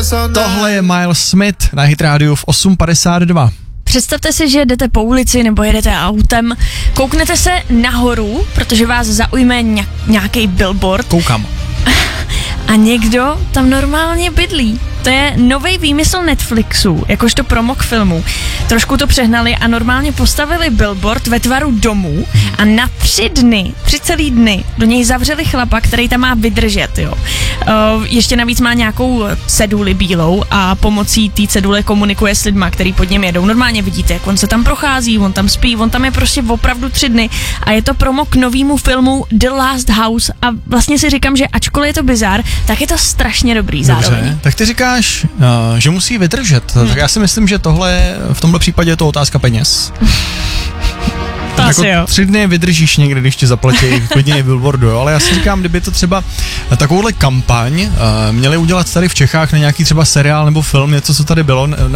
Tohle je Miles Smith na Hit Radio v 8:52. Představte si, že jdete po ulici nebo jedete autem, kouknete se nahoru, protože vás zaujme nějaký billboard. Koukám. A někdo tam normálně bydlí. To je nový výmysl Netflixu, jakožto promo k filmu. Trošku to přehnali a normálně postavili billboard ve tvaru domu a na 3 celý dny do něj zavřeli chlapa, který tam má vydržet, jo. Ještě navíc má nějakou ceduli bílou a pomocí té cedule komunikuje s lidma, který pod něm jedou. Normálně vidíte, jak on se tam prochází, on tam spí, on tam je prostě opravdu 3 dny a je to promo k novému filmu The Last House a vlastně si říkám, že ačkoliv je to bizár, tak je to strašně dobrý zároveň. Dobře, tak ty říkáš, že musí vydržet. Tak já si myslím, že v tomhle případě je to otázka peněz. To jako asi jo. 3 dny vydržíš někdy, když ti zaplatí klidně billboardu, jo? Ale já si říkám, kdyby to třeba takovouhle kampaň měli udělat tady v Čechách na nějaký třeba seriál nebo film, něco, co tady bylo,